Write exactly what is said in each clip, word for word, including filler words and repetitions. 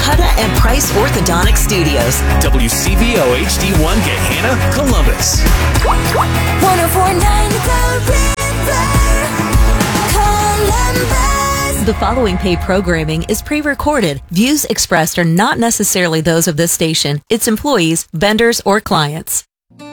Huda and Price Orthodontic Studios. W C V O H D one Gahanna, Columbus. one oh four point nine The River, Columbus. The following paid programming is pre-recorded. Views expressed are not necessarily those of this station, its employees, vendors, or clients.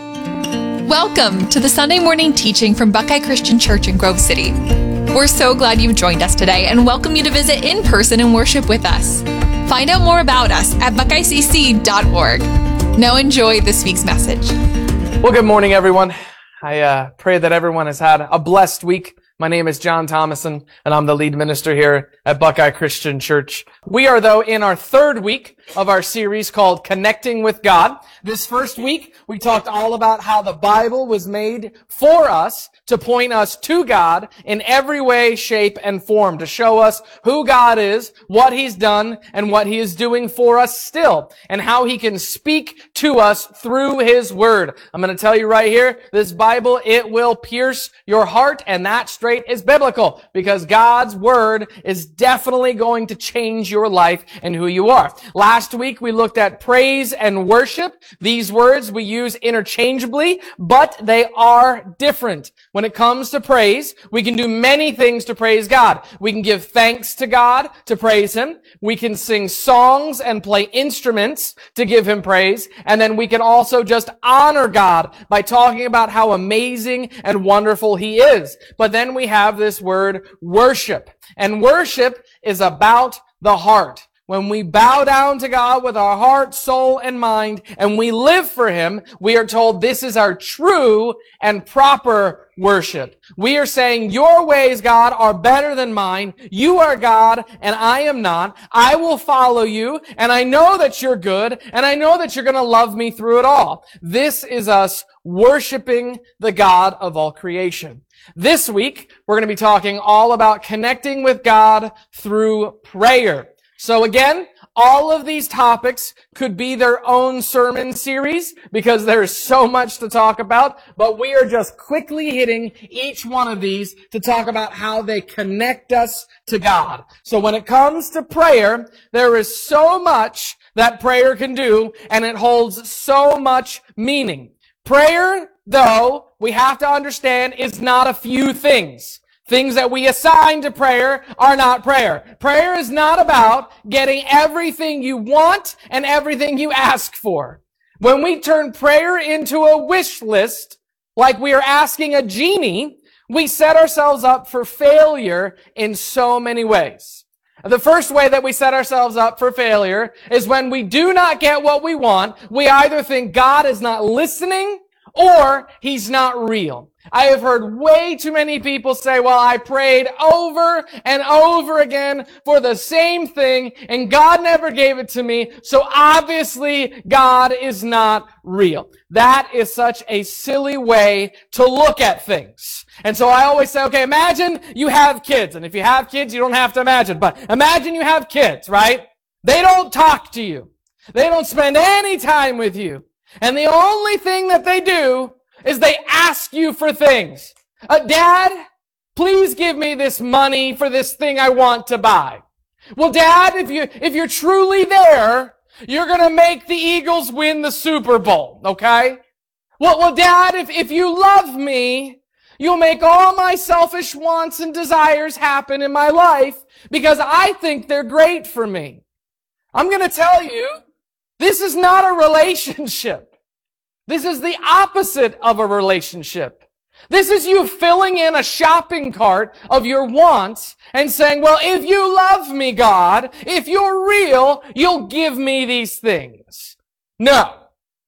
Welcome to the Sunday morning teaching from Buckeye Christian Church in Grove City. We're so glad you've joined us today and welcome you to visit in person and worship with us. Find out more about us at buckeye c c dot org. Now enjoy this week's message. Well, good morning, everyone. I uh, pray that everyone has had a blessed week. My name is John Thomason, and I'm the lead minister here at Buckeye Christian Church. We are, though, in our third week of our series called Connecting with God. This first week, we talked all about how the Bible was made for us to point us to God in every way, shape, and form, to show us who God is, what He's done, and what He is doing for us still, and how He can speak to us through His Word. I'm going to tell you right here, this Bible, it will pierce your heart, and that straight is biblical, because God's Word is definitely going to change your life and who you are. Last week, we looked at praise and worship. These words we use interchangeably, but they are different. When it comes to praise, we can do many things to praise God. We can give thanks to God to praise Him. We can sing songs and play instruments to give Him praise. And then we can also just honor God by talking about how amazing and wonderful He is. But then we have this word worship. And worship is about the heart. When we bow down to God with our heart, soul, and mind, and we live for Him, we are told this is our true and proper worship. We are saying, your ways, God, are better than mine. You are God, and I am not. I will follow you, and I know that you're good, and I know that you're going to love me through it all. This is us worshiping the God of all creation. This week, we're going to be talking all about connecting with God through prayer. So again, all of these topics could be their own sermon series because there's so much to talk about, but we are just quickly hitting each one of these to talk about how they connect us to God. So when it comes to prayer, there is so much that prayer can do, and it holds so much meaning. Prayer, though, we have to understand, is not a few things. Things that we assign to prayer are not prayer. Prayer is not about getting everything you want and everything you ask for. When we turn prayer into a wish list, like we are asking a genie, we set ourselves up for failure in so many ways. The first way that we set ourselves up for failure is when we do not get what we want, we either think God is not listening or He's not real. I have heard way too many people say, well, I prayed over and over again for the same thing, and God never gave it to me, so obviously God is not real. That is such a silly way to look at things. And so I always say, okay, imagine you have kids, and if you have kids, you don't have to imagine, but imagine you have kids, right? They don't talk to you. They don't spend any time with you. And the only thing that they do is they ask you for things. Uh, Dad, please give me this money for this thing I want to buy. Well, Dad, if you, if you're truly there, you're gonna make the Eagles win the Super Bowl, okay? Well, well, Dad, if, if you love me, you'll make all my selfish wants and desires happen in my life because I think they're great for me. I'm gonna tell you, this is not a relationship. This is the opposite of a relationship. This is you filling in a shopping cart of your wants and saying, well, if you love me, God, if you're real, you'll give me these things. No.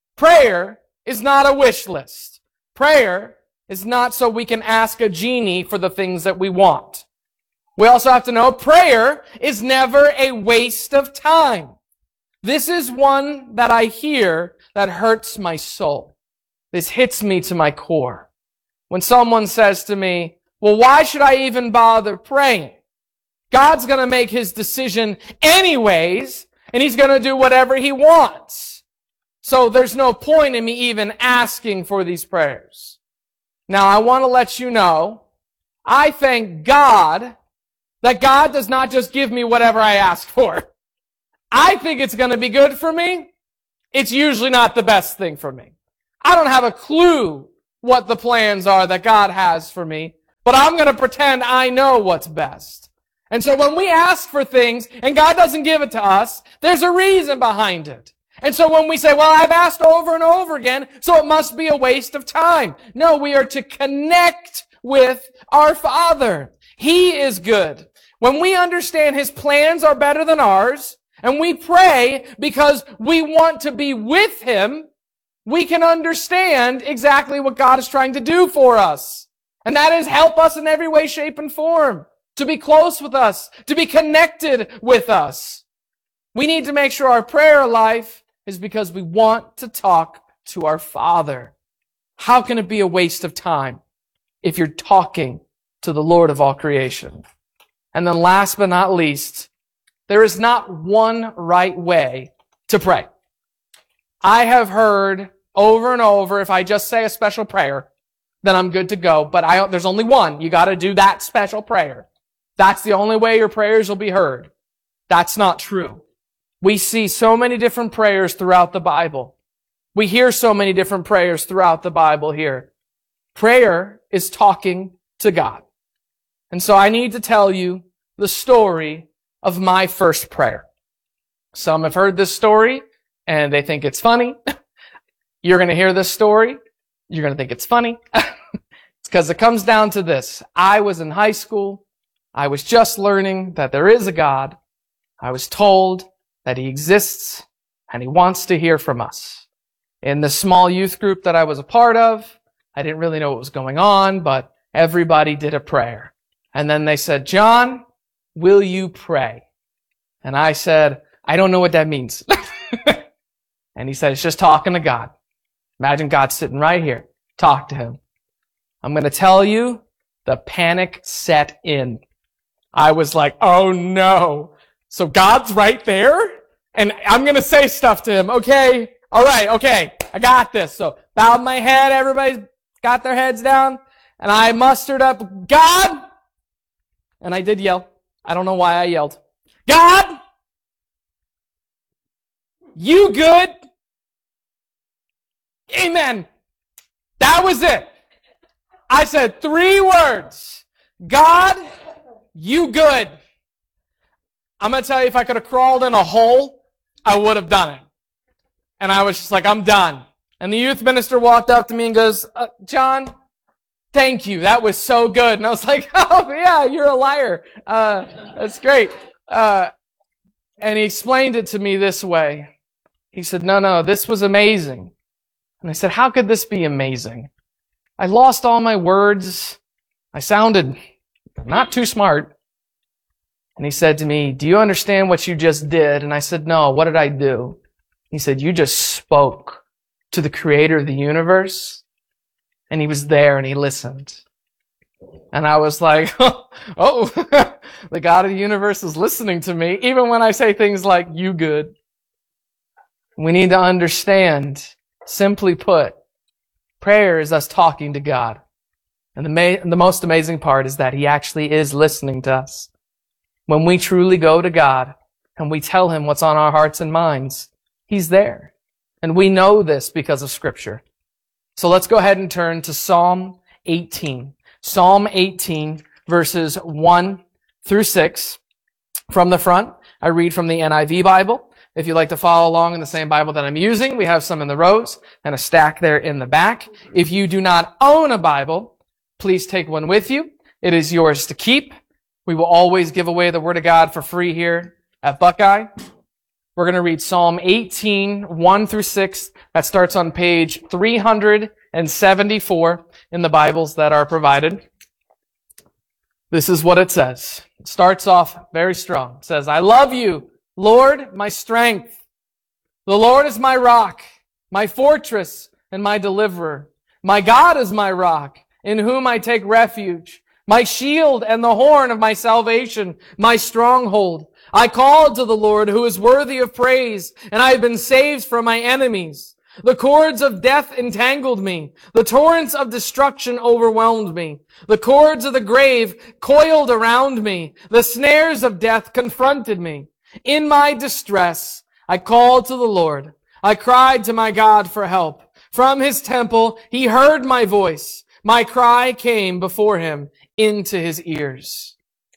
Prayer is not a wish list. Prayer is not so we can ask a genie for the things that we want. We also have to know prayer is never a waste of time. This is one that I hear that hurts my soul. This hits me to my core. When someone says to me, well, why should I even bother praying? God's going to make His decision anyways, and He's going to do whatever He wants. So there's no point in me even asking for these prayers. Now, I want to let you know, I thank God that God does not just give me whatever I ask for. I think it's going to be good for me, it's usually not the best thing for me. I don't have a clue what the plans are that God has for me, but I'm going to pretend I know what's best. And so when we ask for things and God doesn't give it to us, there's a reason behind it. And so when we say, well, I've asked over and over again, so it must be a waste of time. No, we are to connect with our Father. He is good. When we understand His plans are better than ours, and we pray because we want to be with Him, we can understand exactly what God is trying to do for us. And that is help us in every way, shape, and form, to be close with us, to be connected with us. We need to make sure our prayer life is because we want to talk to our Father. How can it be a waste of time if you're talking to the Lord of all creation? And then last but not least, there is not one right way to pray. I have heard over and over, if I just say a special prayer, then I'm good to go. But I, there's only one. You got to do that special prayer. That's the only way your prayers will be heard. That's not true. We see so many different prayers throughout the Bible. We hear so many different prayers throughout the Bible here. Prayer is talking to God. And so I need to tell you the story of my first prayer. Some have heard this story and they think it's funny. You're going to hear this story. You're going to think it's funny. It's because it comes down to this. I was in high school. I was just learning that there is a God. I was told that He exists and He wants to hear from us. In the small youth group that I was a part of, I didn't really know what was going on, but everybody did a prayer. And then they said, John, will you pray? And I said, I don't know what that means. And he said, it's just talking to God. Imagine God sitting right here. Talk to Him. I'm going to tell you, the panic set in. I was like, oh no. So God's right there? And I'm going to say stuff to Him. Okay. All right. Okay. I got this. So bowed my head. Everybody's got their heads down. And I mustered up, God. And I did yell. I don't know why I yelled. God, you good? Amen. That was it. I said three words. God, you good. I'm going to tell you, if I could have crawled in a hole, I would have done it. And I was just like, I'm done. And the youth minister walked up to me and goes, uh, John, thank you. That was so good. And I was like, oh, yeah, you're a liar. Uh, that's great. Uh, and he explained it to me this way. He said, no, no, this was amazing. And I said, how could this be amazing? I lost all my words. I sounded not too smart. And he said to me, do you understand what you just did? And I said, no, what did I do? He said, you just spoke to the creator of the universe. And He was there and He listened. And I was like, oh, the God of the universe is listening to me, even when I say things like, you good. We need to understand, simply put, prayer is us talking to God. And the, ma- the most amazing part is that He actually is listening to us. When we truly go to God and we tell Him what's on our hearts and minds, He's there. And we know this because of Scripture. So let's go ahead and turn to Psalm eighteen. Psalm eighteen, verses one through six. From the front, I read from the N I V Bible. If you'd like to follow along in the same Bible that I'm using, we have some in the rows and a stack there in the back. If you do not own a Bible, please take one with you. It is yours to keep. We will always give away the Word of God for free here at Buckeye. We're going to read Psalm eighteen, one through six. That starts on page three hundred seventy-four in the Bibles that are provided. This is what it says. It starts off very strong. It says, I love you, Lord, my strength. The Lord is my rock, my fortress, and my deliverer. My God is my rock, in whom I take refuge, my shield and the horn of my salvation, my stronghold. I called to the Lord, who is worthy of praise, and I have been saved from my enemies. The cords of death entangled me. The torrents of destruction overwhelmed me. The cords of the grave coiled around me. The snares of death confronted me. In my distress, I called to the Lord. I cried to my God for help. From his temple, he heard my voice. My cry came before him into his ears.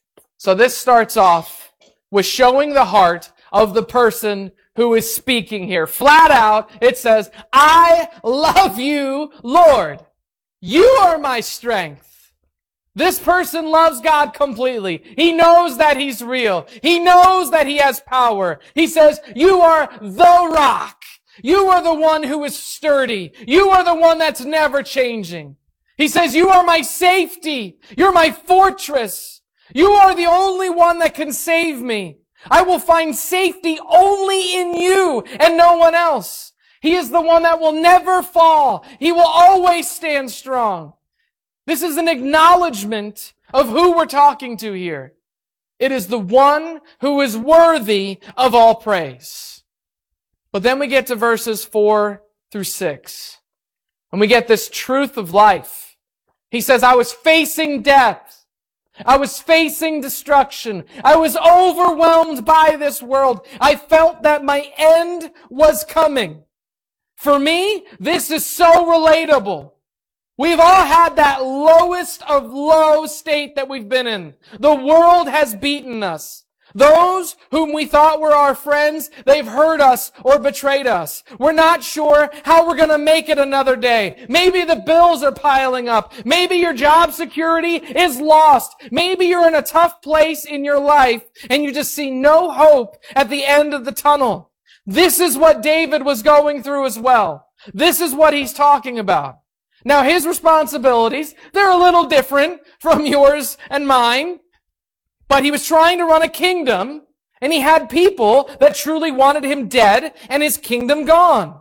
So this starts off with showing the heart of the person who is speaking here. Flat out, it says, I love you, Lord. You are my strength. This person loves God completely. He knows that he's real. He knows that he has power. He says, you are the rock. You are the one who is sturdy. You are the one that's never changing. He says, you are my safety. You're my fortress. You are the only one that can save me. I will find safety only in you and no one else. He is the one that will never fall. He will always stand strong. This is an acknowledgement of who we're talking to here. It is the one who is worthy of all praise. But then we get to verses four through six. And we get this truth of life. He says, I was facing death. I was facing destruction. I was overwhelmed by this world. I felt that my end was coming. For me, this is so relatable. We've all had that lowest of low state that we've been in. The world has beaten us. Those whom we thought were our friends, they've hurt us or betrayed us. We're not sure how we're going to make it another day. Maybe the bills are piling up. Maybe your job security is lost. Maybe you're in a tough place in your life and you just see no hope at the end of the tunnel. This is what David was going through as well. This is what he's talking about. Now his responsibilities, they're a little different from yours and mine. But he was trying to run a kingdom, and he had people that truly wanted him dead and his kingdom gone.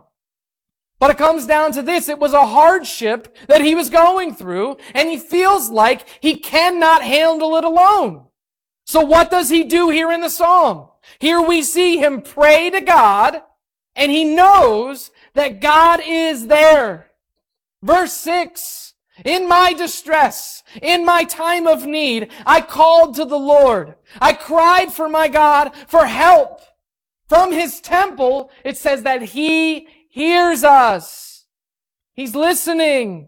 But it comes down to this. It was a hardship that he was going through, and he feels like he cannot handle it alone. So what does he do here in the psalm? Here we see him pray to God, and he knows that God is there. Verse six. In my distress, in my time of need, I called to the Lord. I cried for my God for help. From his temple, it says that he hears us. He's listening.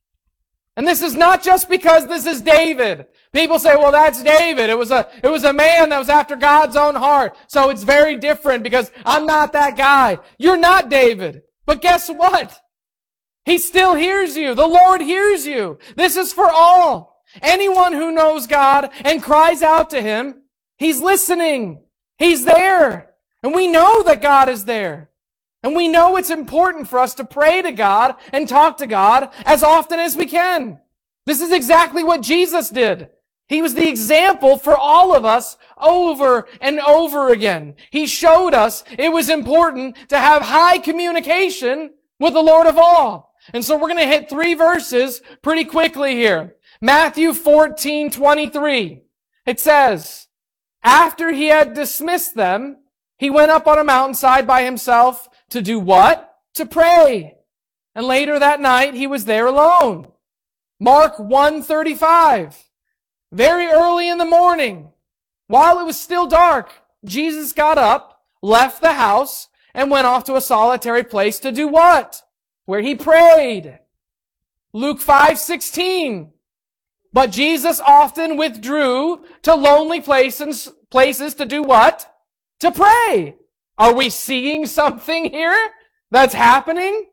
And this is not just because this is David. People say, well, that's David. It was a, it was a man that was after God's own heart. So it's very different because I'm not that guy. You're not David. But guess what? He still hears you. The Lord hears you. This is for all. Anyone who knows God and cries out to him, he's listening. He's there. And we know that God is there. And we know it's important for us to pray to God and talk to God as often as we can. This is exactly what Jesus did. He was the example for all of us over and over again. He showed us it was important to have high communication with the Lord of all. And so we're going to hit three verses pretty quickly here. Matthew fourteen twenty-three. It says, after he had dismissed them, he went up on a mountainside by himself to do what? To pray. And later that night, he was there alone. Mark one thirty-five. Very early in the morning, while it was still dark, Jesus got up, left the house, and went off to a solitary place to do what? Where he prayed. Luke five sixteen. But Jesus often withdrew to lonely places, places to do what? To pray. Are we seeing something here that's happening?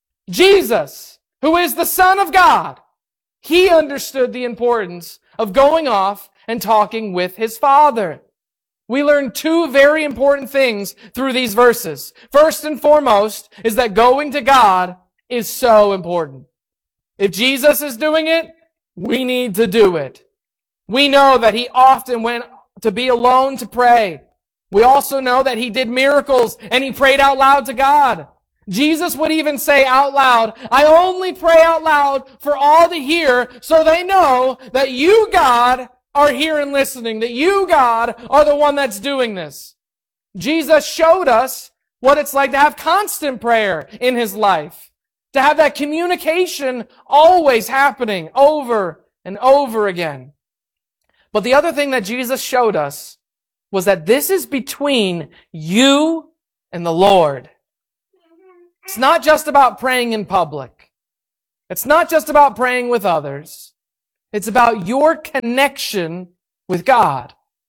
Jesus, who is the Son of God, he understood the importance of going off and talking with his Father. We learn two very important things through these verses. First and foremost is that going to God is so important. If Jesus is doing it, we need to do it. We know that he often went to be alone to pray. We also know that he did miracles and he prayed out loud to God. Jesus would even say out loud, I only pray out loud for all to hear so they know that you, God, are here and listening, that you, God, are the one that's doing this. Jesus showed us what it's like to have constant prayer in his life. To have that communication always happening over and over again. But the other thing that Jesus showed us was that this is between you and the Lord. It's not just about praying in public. It's not just about praying with others. It's about your connection with God.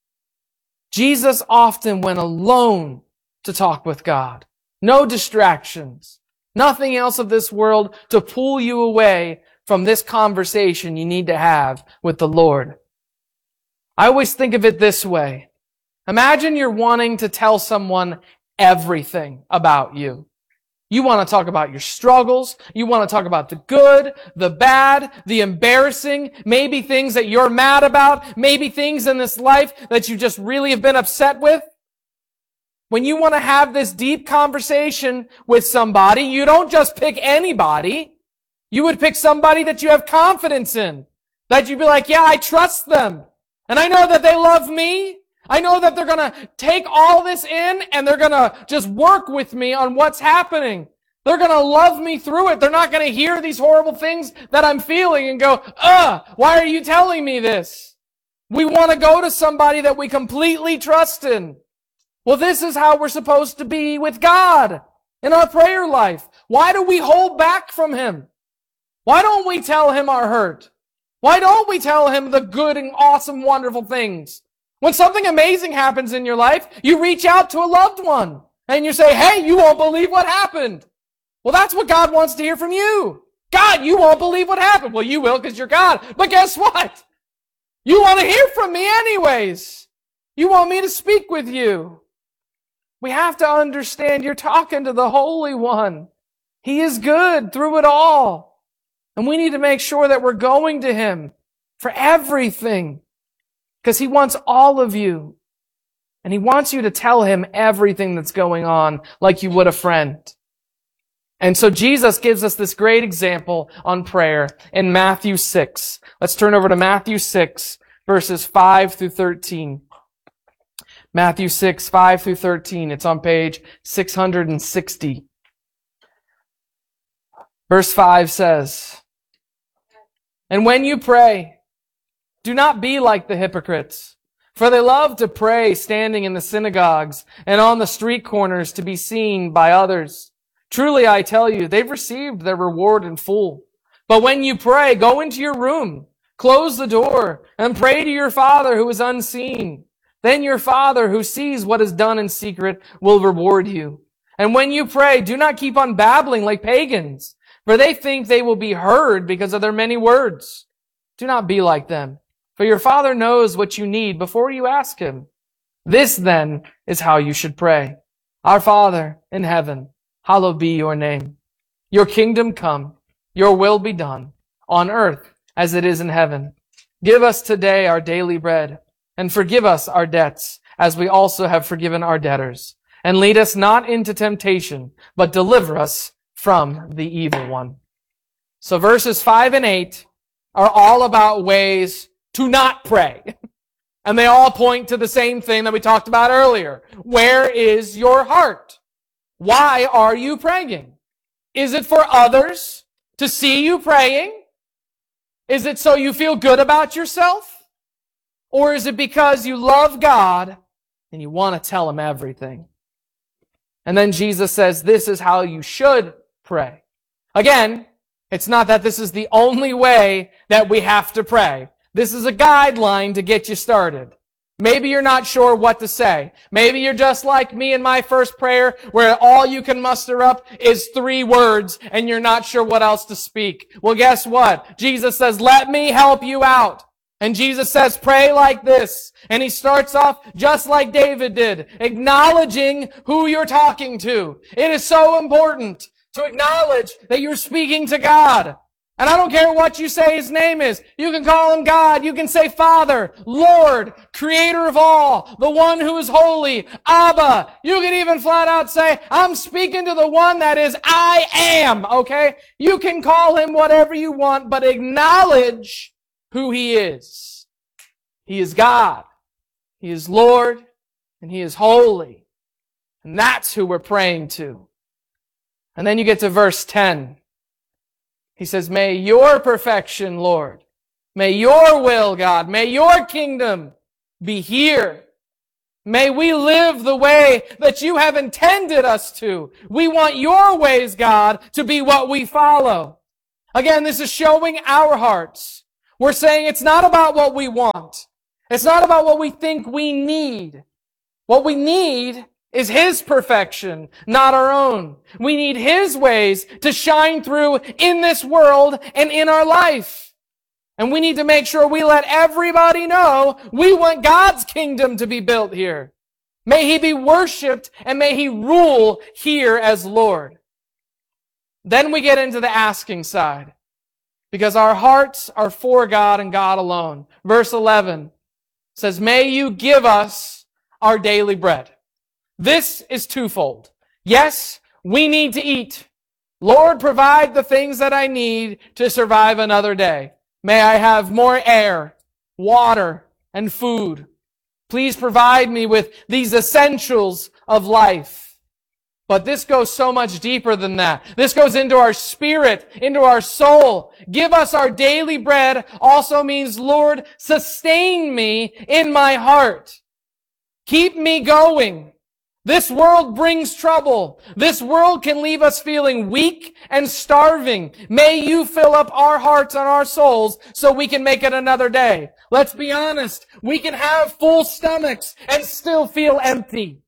Jesus often went alone to talk with God. No distractions. Nothing else of this world to pull you away from this conversation you need to have with the Lord. I always think of it this way. Imagine you're wanting to tell someone everything about you. You want to talk about your struggles. You want to talk about the good, the bad, the embarrassing, maybe things that you're mad about, maybe things in this life that you just really have been upset with. When you want to have this deep conversation with somebody, you don't just pick anybody. You would pick somebody that you have confidence in. That you'd be like, yeah, I trust them. And I know that they love me. I know that they're going to take all this in and they're going to just work with me on what's happening. They're going to love me through it. They're not going to hear these horrible things that I'm feeling and go, ugh, why are you telling me this? We want to go to somebody that we completely trust in. Well, this is how we're supposed to be with God in our prayer life. Why do we hold back from Him? Why don't we tell Him our hurt? Why don't we tell Him the good and awesome, wonderful things? When something amazing happens in your life, you reach out to a loved one and you say, hey, you won't believe what happened. Well, that's what God wants to hear from you. God, you won't believe what happened. Well, you will because you're God. But guess what? You want to hear from me anyways. You want me to speak with you. We have to understand you're talking to the Holy One. He is good through it all. And we need to make sure that we're going to Him for everything. Because He wants all of you. And He wants you to tell Him everything that's going on like you would a friend. And so Jesus gives us this great example on prayer in Matthew six. Let's turn over to Matthew six, verses five through thirteen. Matthew six, five through thirteen. It's on page six hundred sixty. Verse five says, and when you pray, do not be like the hypocrites, for they love to pray standing in the synagogues and on the street corners to be seen by others. Truly, I tell you, they've received their reward in full. But when you pray, go into your room, close the door, and pray to your Father who is unseen. Then your Father who sees what is done in secret will reward you. And when you pray, do not keep on babbling like pagans, for they think they will be heard because of their many words. Do not be like them. For your Father knows what you need before you ask Him. This, then, is how you should pray. Our Father in heaven, hallowed be your name. Your kingdom come, your will be done, on earth as it is in heaven. Give us today our daily bread, and forgive us our debts, as we also have forgiven our debtors. And lead us not into temptation, but deliver us from the evil one. So verses five and eight are all about ways to not pray. And they all point to the same thing that we talked about earlier. Where is your heart? Why are you praying? Is it for others to see you praying? Is it so you feel good about yourself? Or is it because you love God and you want to tell Him everything? And then Jesus says, this is how you should pray. Again, it's not that this is the only way that we have to pray. This is a guideline to get you started. Maybe you're not sure what to say. Maybe you're just like me in my first prayer where all you can muster up is three words and you're not sure what else to speak. Well, guess what? Jesus says, let me help you out. And Jesus says, pray like this. And He starts off just like David did, acknowledging who you're talking to. It is so important to acknowledge that you're speaking to God. And I don't care what you say His name is. You can call Him God. You can say Father, Lord, Creator of all, the one who is holy, Abba. You can even flat out say, I'm speaking to the one that is I am, okay? You can call Him whatever you want, but acknowledge who He is. He is God. He is Lord, and He is holy. And that's who we're praying to. And then you get to verse ten. He says, may your perfection, Lord, may your will, God, may your kingdom be here May we live the way that you have intended us to. We want your ways, God, to be what we follow. Again, this is showing our hearts. We're saying it's not about what we want. It's not about what we think we need. What we need is His perfection, not our own. We need His ways to shine through in this world and in our life. And we need to make sure we let everybody know we want God's kingdom to be built here. May He be worshiped and may He rule here as Lord. Then we get into the asking side, because our hearts are for God and God alone. Verse eleven says, may you give us our daily bread. This is twofold. Yes, we need to eat. Lord, provide the things that I need to survive another day. May I have more air, water, and food. Please provide me with these essentials of life. But this goes so much deeper than that. This goes into our spirit, into our soul. Give us our daily bread also means, Lord, sustain me in my heart. Keep me going. This world brings trouble. This world can leave us feeling weak and starving. May you fill up our hearts and our souls so we can make it another day. Let's be honest. We can have full stomachs and still feel empty.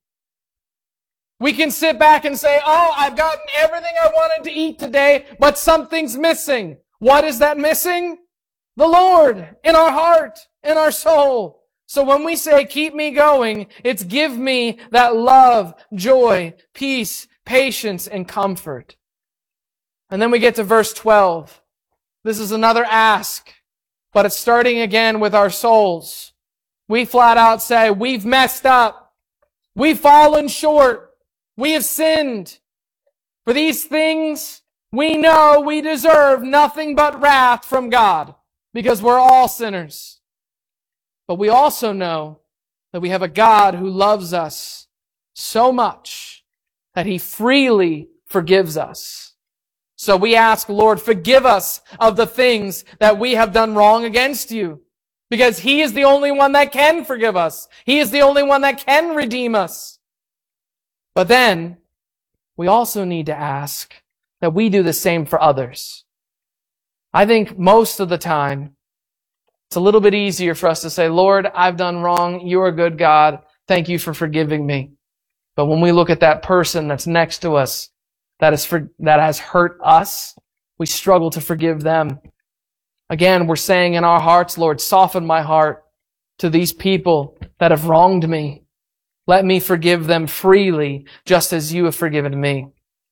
We can sit back and say, oh, I've gotten everything I wanted to eat today, but something's missing. What is that missing? The Lord in our heart, in our soul. So when we say, keep me going, it's give me that love, joy, peace, patience, and comfort. And then we get to verse twelve. This is another ask, but it's starting again with our souls. We flat out say, we've messed up. We've fallen short. We have sinned. For these things, we know we deserve nothing but wrath from God, because we're all sinners. But we also know that we have a God who loves us so much that He freely forgives us. So we ask, Lord, forgive us of the things that we have done wrong against you, because He is the only one that can forgive us. He is the only one that can redeem us. But then, we also need to ask that we do the same for others. I think most of the time, it's a little bit easier for us to say, Lord, I've done wrong. You're a good God. Thank you for forgiving me. But when we look at that person that's next to us, that is for, that has hurt us, we struggle to forgive them. Again, we're saying in our hearts, Lord, soften my heart to these people that have wronged me. Let me forgive them freely, just as you have forgiven me.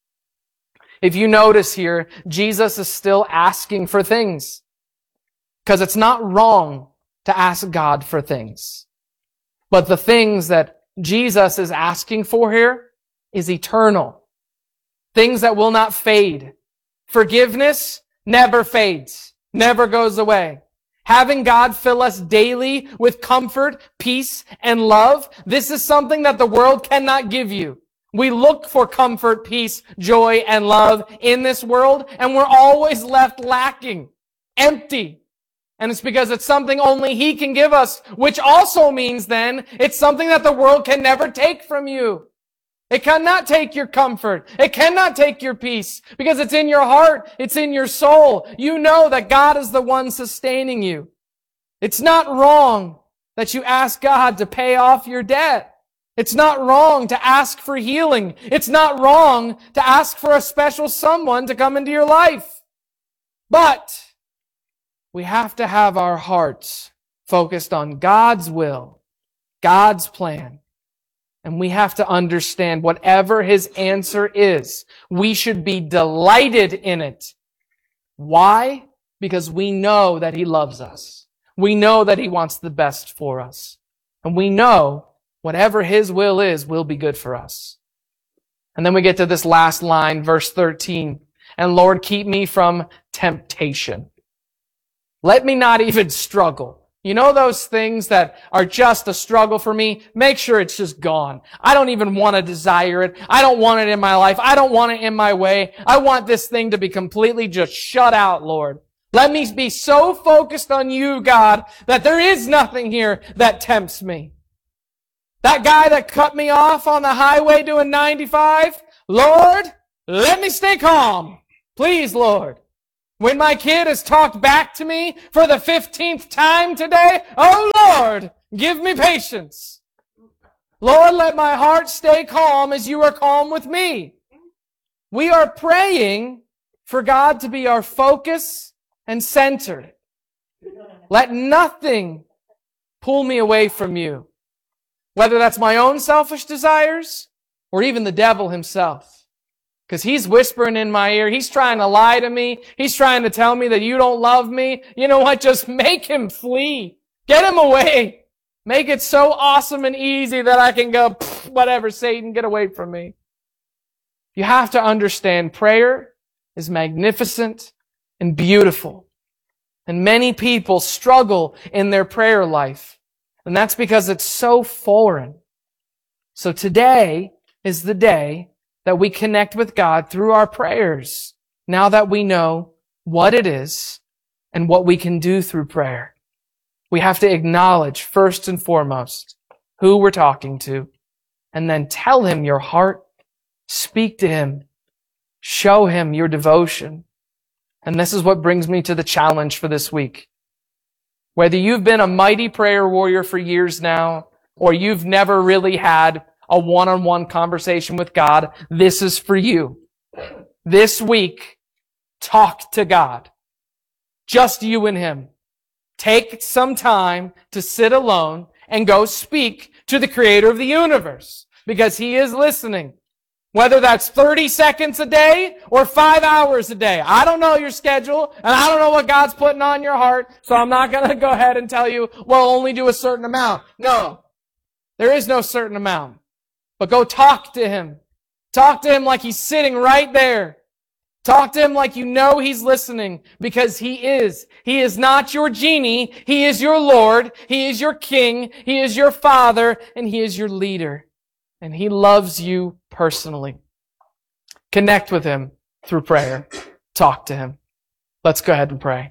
If you notice here, Jesus is still asking for things. Because it's not wrong to ask God for things. But the things that Jesus is asking for here is eternal. Things that will not fade. Forgiveness never fades, never goes away. Having God fill us daily with comfort, peace, and love, this is something that the world cannot give you. We look for comfort, peace, joy, and love in this world, and we're always left lacking, empty. And it's because it's something only He can give us, which also means then it's something that the world can never take from you. It cannot take your comfort. It cannot take your peace, because it's in your heart. It's in your soul. You know that God is the one sustaining you. It's not wrong that you ask God to pay off your debt. It's not wrong to ask for healing. It's not wrong to ask for a special someone to come into your life. But we have to have our hearts focused on God's will, God's plan. And we have to understand whatever His answer is, we should be delighted in it. Why? Because we know that He loves us. We know that He wants the best for us. And we know whatever His will is will be good for us. And then we get to this last line, verse thirteen. And Lord, keep me from temptation. Let me not even struggle. You know those things that are just a struggle for me? Make sure it's just gone. I don't even want to desire it. I don't want it in my life. I don't want it in my way. I want this thing to be completely just shut out, Lord. Let me be so focused on you, God, that there is nothing here that tempts me. That guy that cut me off on the highway doing ninety-five, Lord, let me stay calm. Please, Lord. When my kid has talked back to me for the fifteenth time today, oh Lord, give me patience. Lord, let my heart stay calm as you are calm with me. We are praying for God to be our focus and center. Let nothing pull me away from you, whether that's my own selfish desires or even the devil himself. Because he's whispering in my ear. He's trying to lie to me. He's trying to tell me that you don't love me. You know what? Just make him flee. Get him away. Make it so awesome and easy that I can go, whatever, Satan, get away from me. You have to understand prayer is magnificent and beautiful. And many people struggle in their prayer life. And that's because it's so foreign. So today is the day that we connect with God through our prayers. Now that we know what it is and what we can do through prayer. We have to acknowledge first and foremost who we're talking to, and then tell him your heart, speak to him, show him your devotion. And this is what brings me to the challenge for this week. Whether you've been a mighty prayer warrior for years now, or you've never really had a one-on-one conversation with God, this is for you. This week, talk to God. Just you and him. Take some time to sit alone and go speak to the creator of the universe, because he is listening. Whether that's thirty seconds a day or five hours a day. I don't know your schedule, and I don't know what God's putting on your heart, so I'm not going to go ahead and tell you, well, only do a certain amount. No, there is no certain amount. But go talk to him. Talk to him like he's sitting right there. Talk to him like you know he's listening, because he is. He is not your genie. He is your Lord. He is your King. He is your Father, and he is your leader. And he loves you personally. Connect with him through prayer. Talk to him. Let's go ahead and pray.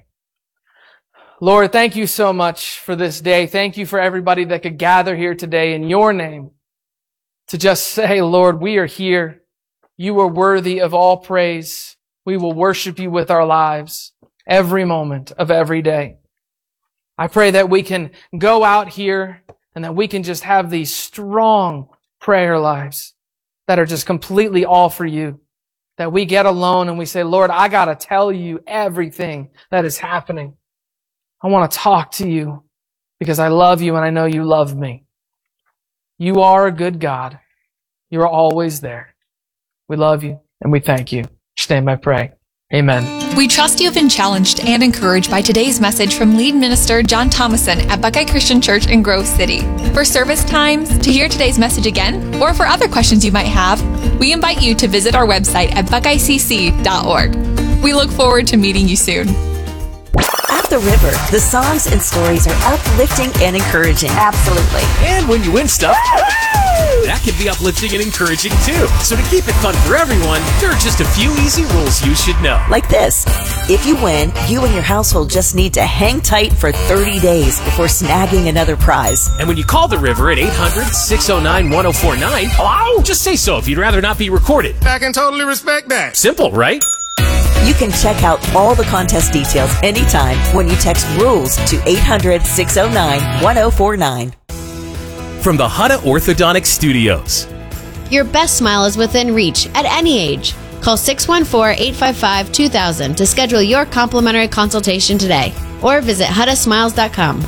Lord, thank you so much for this day. Thank you for everybody that could gather here today in your name to just say, Lord, we are here. You are worthy of all praise. We will worship you with our lives every moment of every day. I pray that we can go out here and that we can just have these strong prayer lives that are just completely all for you. That we get alone and we say, Lord, I got to tell you everything that is happening. I want to talk to you because I love you and I know you love me. You are a good God. You are always there. We love you and we thank you. In your name I pray. Amen. We trust you have been challenged and encouraged by today's message from lead minister John Thomason at Buckeye Christian Church in Grove City. For service times, to hear today's message again, or for other questions you might have, we invite you to visit our website at buckeye c c dot org. We look forward to meeting you soon. At the River, the songs and stories are uplifting and encouraging. Absolutely. And when you win stuff, that can be uplifting and encouraging too. So to keep it fun for everyone, there are just a few easy rules you should know. Like this. If you win, you and your household just need to hang tight for thirty days before snagging another prize. And when you call the River at eight hundred, six oh nine, one oh four nine, hello? Just say so if you'd rather not be recorded. I can totally respect that. Simple, right? You can check out all the contest details anytime when you text RULES to eight hundred, six oh nine, one oh four nine. From the Hutta Orthodontic Studios. Your best smile is within reach at any age. Call six one four, eight five five, two thousand to schedule your complimentary consultation today or visit hutta smiles dot com.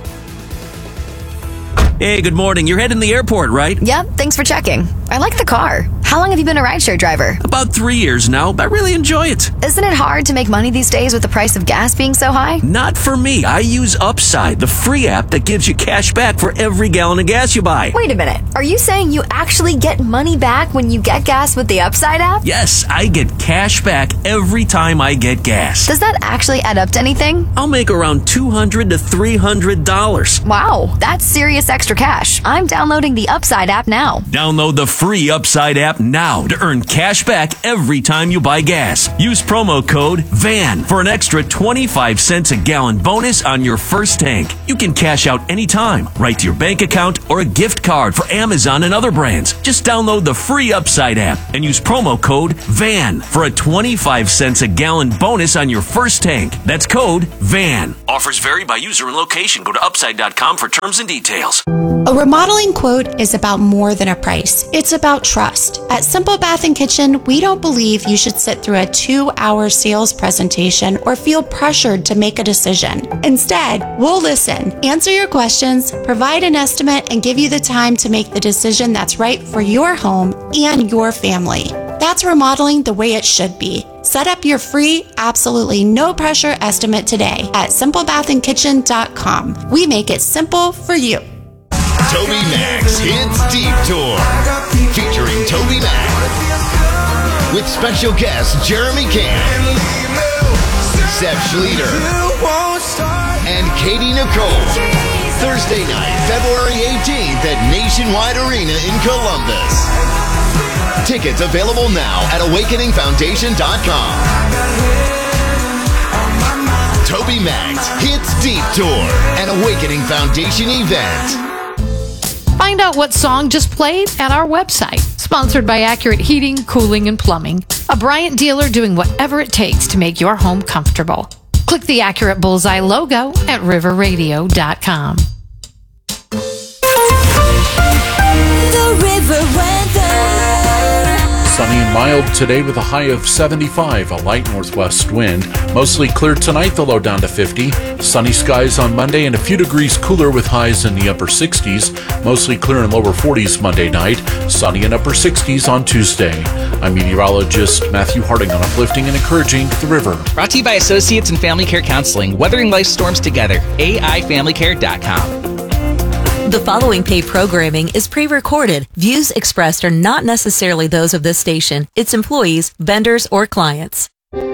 Hey, good morning. You're heading to the airport, right? Yep, thanks for checking. I like the car. How long have you been a rideshare driver? About three years now, but I really enjoy it. Isn't it hard to make money these days with the price of gas being so high? Not for me. I use Upside, the free app that gives you cash back for every gallon of gas you buy. Wait a minute. Are you saying you actually get money back when you get gas with the Upside app? Yes, I get cash back every time I get gas. Does that actually add up to anything? I'll make around two hundred to three hundred dollars. Wow, that's serious extra cash. I'm downloading the Upside app now. Download the free Upside app now to earn cash back every time you buy gas. Use promo code VAN for an extra twenty-five cents a gallon bonus on your first tank. You can cash out anytime, right to your bank account or a gift card for Amazon and other brands. Just download the free Upside app and use promo code VAN for a twenty-five cents a gallon bonus on your first tank. That's code VAN. Offers vary by user and location. Go to upside dot com for terms and details. A remodeling quote is about more than a price. It's about trust. At Simple Bath and Kitchen, we don't believe you should sit through a two-hour sales presentation or feel pressured to make a decision. Instead, we'll listen, answer your questions, provide an estimate, and give you the time to make the decision that's right for your home and your family. That's remodeling the way it should be. Set up your free, absolutely no pressure estimate today at simple bath and kitchen dot com. We make it simple for you. Toby Max Hits Deep Tour, featuring Toby Max with special guest Jeremy Camp, Seth Schleter, and Katie Nicole. Thursday night, February eighteenth at Nationwide Arena in Columbus. Tickets available now at awakening foundation dot com. Toby Max Hits Deep Tour, an Awakening Foundation event. Find out what song just played at our website. Sponsored by Accurate Heating, Cooling, and Plumbing. A Bryant dealer doing whatever it takes to make your home comfortable. Click the Accurate Bullseye logo at river radio dot com. The River Weather. Sunny and mild today with a high of seventy-five, a light northwest wind. Mostly clear tonight, the low down to fifty. Sunny skies on Monday and a few degrees cooler with highs in the upper sixties. Mostly clear and lower forties Monday night. Sunny and upper sixties on Tuesday. I'm meteorologist Matthew Harding on Uplifting and Encouraging the River. Brought to you by Associates in Family Care Counseling, weathering life storms together. A I family care dot com. The following paid programming is pre-recorded. Views expressed are not necessarily those of this station, its employees, vendors, or clients.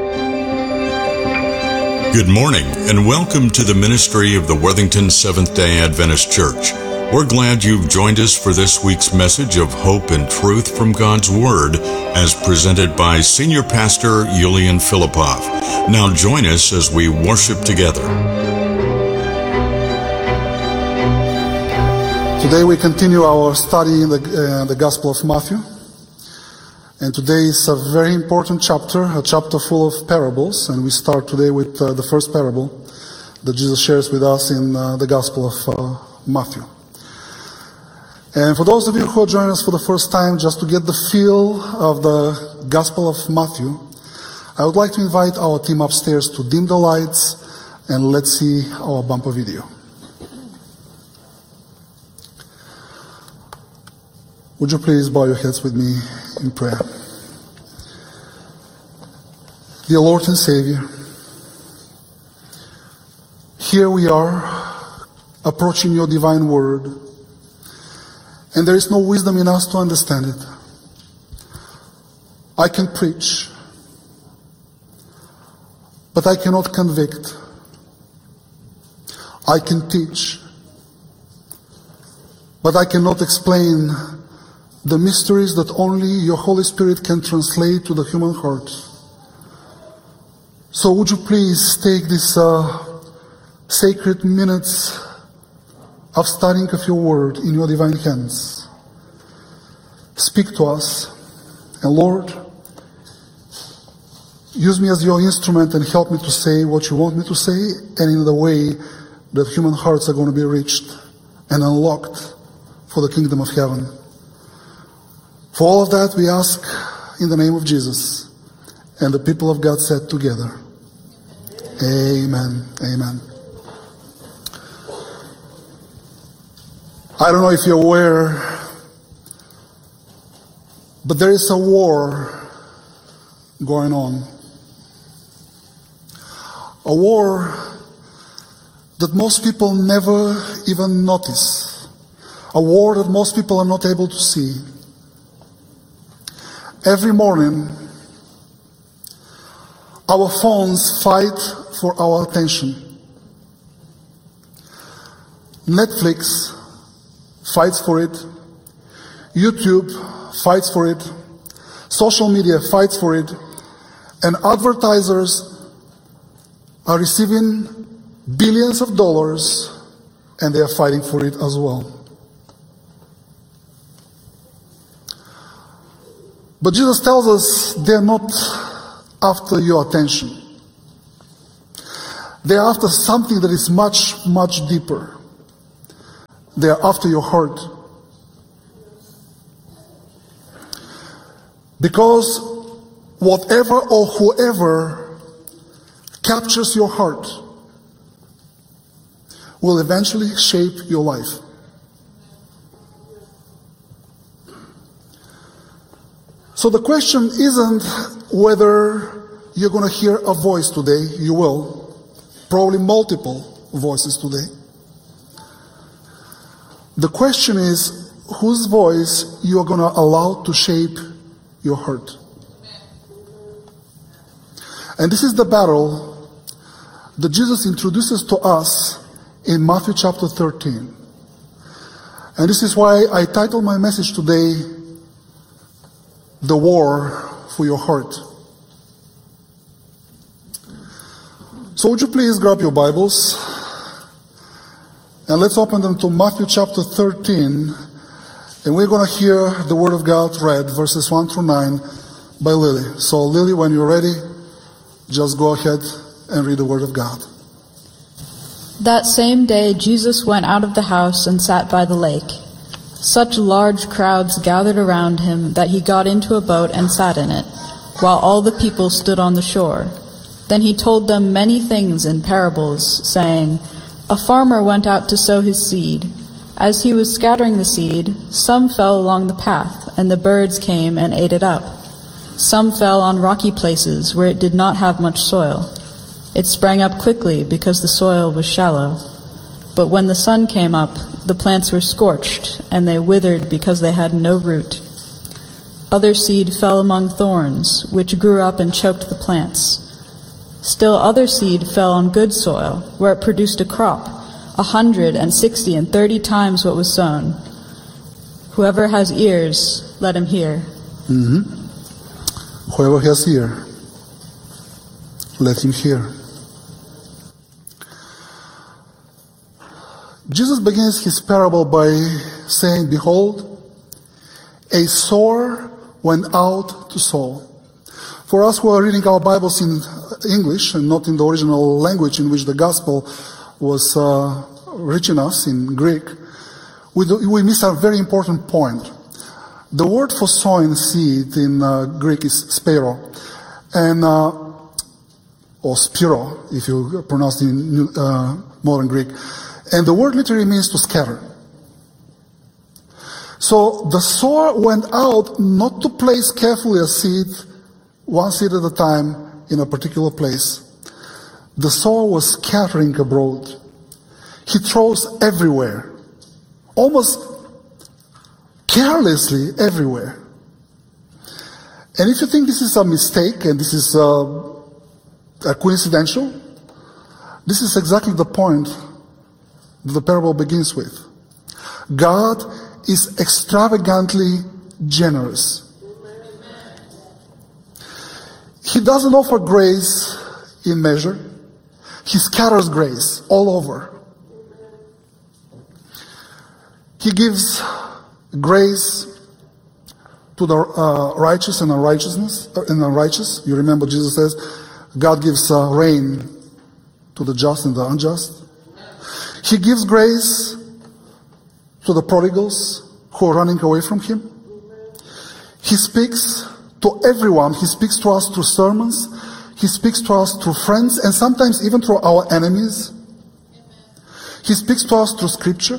Good morning, and welcome to the ministry of the Worthington Seventh-day Adventist Church. We're glad you've joined us for this week's message of hope and truth from God's Word, as presented by Senior Pastor Yulian Filipov. Now join us as we worship together. Today we continue our study in the, uh, the Gospel of Matthew. And today is a very important chapter, a chapter full of parables. And we start today with uh, the first parable that Jesus shares with us in uh, the Gospel of uh, Matthew. And for those of you who are joining us for the first time, just to get the feel of the Gospel of Matthew, I would like to invite our team upstairs to dim the lights and let's see our bumper video. Would you please bow your heads with me in prayer? Dear Lord and Savior, here we are approaching your divine word, and there is no wisdom in us to understand it. I can preach, but I cannot convict. I can teach, but I cannot explain the mysteries that only your Holy Spirit can translate to the human heart. So would you please take these uh, sacred minutes of studying of your word in your divine hands. Speak to us, and Lord, use me as your instrument and help me to say what you want me to say, and in the way that human hearts are going to be reached and unlocked for the kingdom of heaven. For all of that we ask in the name of Jesus, and the people of God said together, Amen, amen. I don't know if you're aware, but there is a war going on. A war that most people never even notice. A war that most people are not able to see. Every morning, our phones fight for our attention. Netflix fights for it. YouTube fights for it. Social media fights for it, and advertisers are receiving billions of dollars, and they are fighting for it as well. But Jesus tells us they're not after your attention. They're after something that is much, much deeper. They're after your heart. Because whatever or whoever captures your heart will eventually shape your life. So the question isn't whether you're going to hear a voice today. You will. Probably multiple voices today. The question is whose voice you are going to allow to shape your heart. And this is the battle that Jesus introduces to us in Matthew chapter thirteen. And this is why I titled my message today, The War for Your Heart. So would you please grab your Bibles and let's open them to Matthew chapter thirteen. And we're going to hear the Word of God read, verses one through nine, by Lily. So Lily, when you're ready, just go ahead and read the Word of God. That same day Jesus went out of the house and sat by the lake. Such large crowds gathered around him that he got into a boat and sat in it, while all the people stood on the shore. Then he told them many things in parables, saying, A farmer went out to sow his seed. As he was scattering the seed, some fell along the path, and the birds came and ate it up. Some fell on rocky places where it did not have much soil. It sprang up quickly because the soil was shallow. But when the sun came up, the plants were scorched, and they withered because they had no root. Other seed fell among thorns, which grew up and choked the plants. Still other seed fell on good soil, where it produced a crop, a hundred and sixty and thirty times what was sown. Whoever has ears, let him hear. Mm-hmm. Whoever has ear, let him hear. Jesus begins his parable by saying, Behold, a sower went out to sow. For us who are reading our Bibles in English and not in the original language in which the gospel was uh, reaching us, in Greek, we, do, we miss a very important point. The word for sowing seed in uh, Greek is spiro, and uh, or spiro, if you pronounce it in uh, modern Greek. And the word literally means to scatter. So the sower went out not to place carefully a seed, one seed at a time, in a particular place. The sower was scattering abroad. He throws everywhere, almost carelessly everywhere. And if you think this is a mistake and this is uh, a coincidental, this is exactly the point that the parable begins with. God is extravagantly generous. He doesn't offer grace in measure. He scatters grace all over. He gives grace to the uh, righteous and unrighteousness and unrighteous. You remember Jesus says, God gives uh, rain to the just and the unjust. He gives grace to the prodigals who are running away from him. He speaks to everyone. He speaks to us through sermons. He speaks to us through friends and sometimes even through our enemies. He speaks to us through scripture.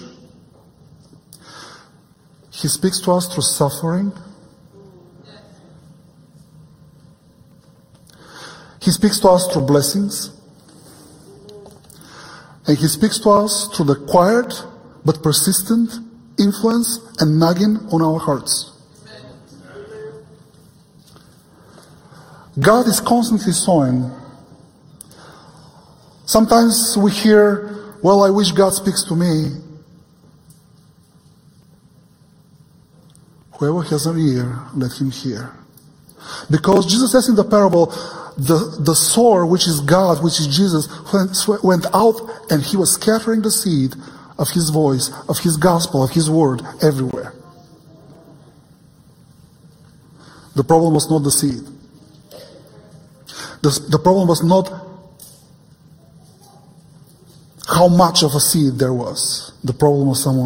He speaks to us through suffering. He speaks to us through blessings. And he speaks to us through the quiet but persistent influence and nagging on our hearts. God is constantly sowing. Sometimes we hear, well, I wish God speaks to me. Whoever has an ear, let him hear. Because Jesus says in the parable, the, the sower, which is God, which is Jesus, went, went out and he was scattering the seed of his voice, of his gospel, of his word everywhere. The problem was not the seed. The, the problem was not how much of a seed there was. The problem was someone